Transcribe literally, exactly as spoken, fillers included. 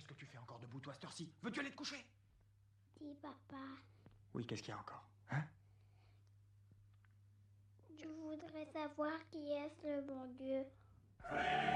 que tu fais encore debout, toi, cette heure-ci? Veux-tu aller te coucher? Dis, papa. Oui, qu'est-ce qu'il y a encore? Hein? Je voudrais savoir qui est le bon Dieu.